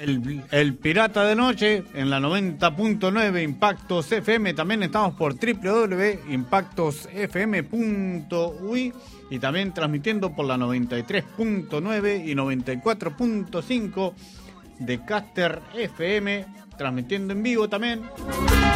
El Pirata de Noche en la 90.9 Impactos FM. También estamos por www.impactosfm.uy y también transmitiendo por la 93.9 y 94.5 de Caster FM, transmitiendo en vivo también.